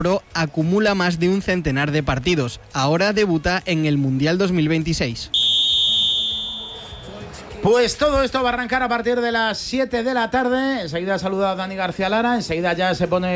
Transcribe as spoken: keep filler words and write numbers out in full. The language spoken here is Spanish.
Pro acumula más de un centenar de partidos. Ahora debuta en el Mundial dos mil veintiséis. Pues todo esto va a arrancar a partir de las siete de la tarde. Enseguida saluda a Dani García Lara. Enseguida ya se pone